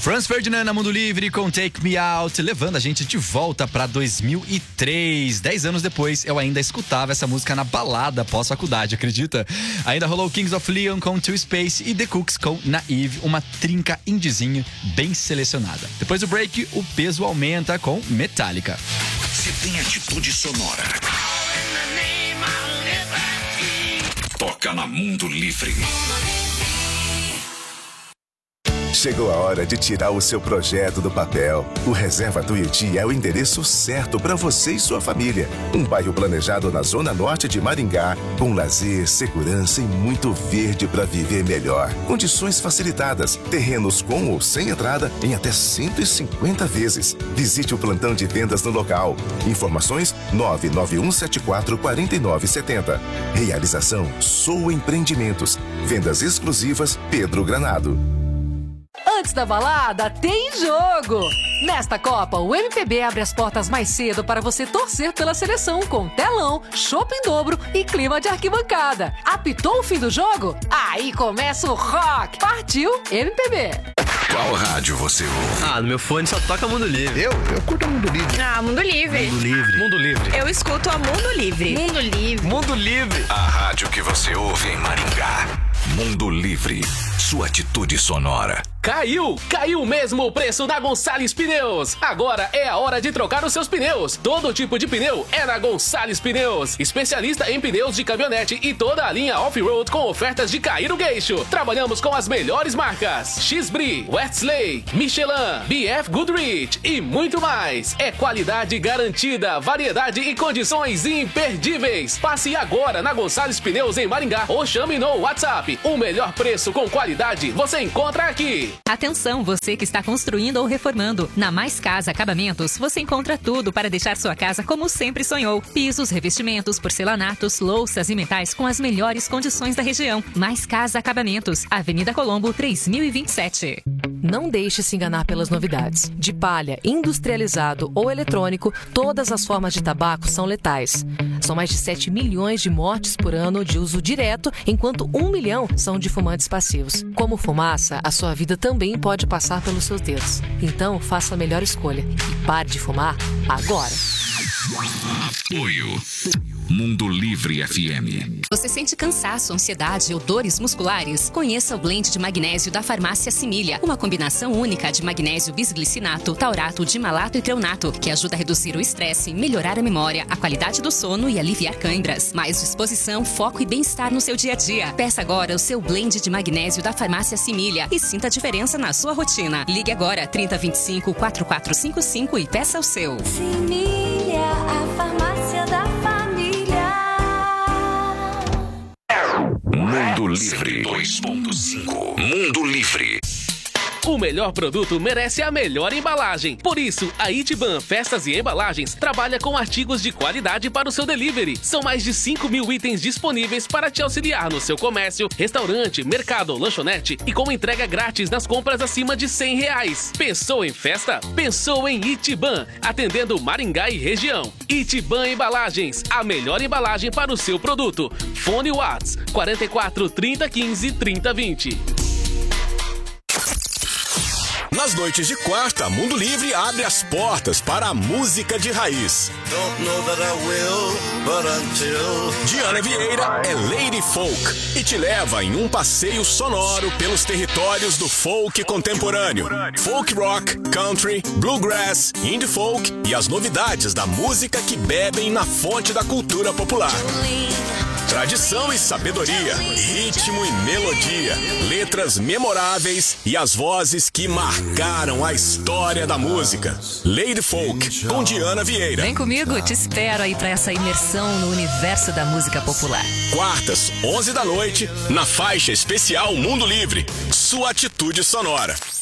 Franz Ferdinand na Mundo Livre com Take Me Out, levando a gente de volta pra 2003. 10 anos depois, eu ainda escutava essa música na balada pós-faculdade, acredita? Ainda rolou Kings of Leon com To Space e The Cooks com Naive, uma trinca indizinho bem selecionada. Depois do break, o peso aumenta com Metallica. Se tem atitude sonora, toca na Mundo Livre. Chegou a hora de tirar o seu projeto do papel. O Reserva Tuiuti é o endereço certo para você e sua família. Um bairro planejado na zona norte de Maringá, com lazer, segurança e muito verde para viver melhor. Condições facilitadas, terrenos com ou sem entrada em até 150 vezes. Visite o plantão de vendas no local. Informações 991744970. Realização Sou Empreendimentos. Vendas exclusivas Pedro Granado. Antes da balada, tem jogo! Nesta Copa, o MPB abre as portas mais cedo para você torcer pela seleção com telão, chopp em dobro e clima de arquibancada. Apitou o fim do jogo? Aí começa o rock! Partiu MPB! Qual rádio você ouve? No meu fone só toca Mundo Livre. Eu curto a Mundo Livre. Mundo Livre. Mundo Livre. Mundo Livre. Eu escuto a Mundo Livre. Mundo Livre. Mundo Livre. A rádio que você ouve em Maringá. Mundo Livre. Sua atitude sonora. Caiu mesmo o preço na Gonçalves Pneus. Agora é a hora de trocar os seus pneus. Todo tipo de pneu é na Gonçalves Pneus. Especialista em pneus de caminhonete e toda a linha off-road com ofertas de cair o queixo. Trabalhamos com as melhores marcas: X-Bri, Westlake, Michelin, BF Goodrich e muito mais. É qualidade garantida, variedade e condições imperdíveis. Passe agora na Gonçalves Pneus em Maringá ou chame no WhatsApp. O melhor preço com qualidade você encontra aqui. Atenção, você que está construindo ou reformando. Na Mais Casa Acabamentos, você encontra tudo para deixar sua casa como sempre sonhou. Pisos, revestimentos, porcelanatos, louças e metais com as melhores condições da região. Mais Casa Acabamentos, Avenida Colombo, 3027. Não deixe se enganar pelas novidades. De palha, industrializado ou eletrônico, todas as formas de tabaco são letais. São mais de 7 milhões de mortes por ano de uso direto, enquanto 1 milhão são de fumantes passivos. Como fumaça, a sua vida também pode passar pelos seus dedos. Então, faça a melhor escolha e pare de fumar agora. Apoio Mundo Livre FM. Você sente cansaço, ansiedade ou dores musculares? Conheça o blend de magnésio da Farmácia Simília. Uma combinação única de magnésio bisglicinato, taurato, dimalato e treonato, que ajuda a reduzir o estresse, melhorar a memória, a qualidade do sono e aliviar câimbras. Mais disposição, foco e bem-estar no seu dia a dia. Peça agora o seu blend de magnésio da Farmácia Simília e sinta a diferença na sua rotina. Ligue agora 3025-4455 e peça o seu. Simília, a farmácia da família. Mundo Livre 2.5. Mundo Livre. O melhor produto merece a melhor embalagem. Por isso, a Itiban Festas e Embalagens trabalha com artigos de qualidade para o seu delivery. São mais de 5.000 itens disponíveis para te auxiliar no seu comércio, restaurante, mercado ou lanchonete e com entrega grátis nas compras acima de R$100. Pensou em festa? Pensou em Itiban, atendendo Maringá e região. Itiban Embalagens, a melhor embalagem para o seu produto. Fone Whats 44 30 15 30 20. Nas noites de quarta, Mundo Livre abre as portas para a música de raiz. Diana Vieira é Lady Folk e te leva em um passeio sonoro pelos territórios do folk contemporâneo. Folk rock, country, bluegrass, indie folk e as novidades da música que bebem na fonte da cultura popular. Tradição e sabedoria, ritmo e melodia, letras memoráveis e as vozes que marcaram a história da música. Lady Folk, com Diana Vieira. Vem comigo, te espero aí pra essa imersão no universo da música popular. Quartas, 11 da noite, na faixa especial Mundo Livre. Sua atitude sonora.